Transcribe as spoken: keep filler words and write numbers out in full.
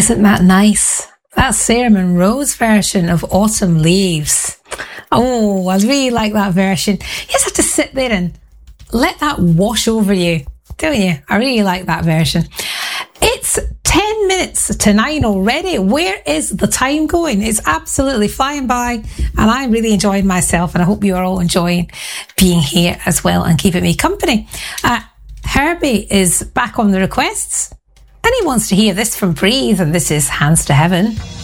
Isn't that nice? That's Sarah Monroe's version of Autumn Leaves. Oh, I really like that version. You just have to sit there and let that wash over you, don't you? I really like that version. It's ten minutes to nine already. Where is the time going? It's absolutely flying by, and I'm really enjoying myself, and I hope you are all enjoying being here as well and keeping me company. Uh, Herbie is back on the requests, and he wants to hear this from Breathe, and this is Hands to Heaven.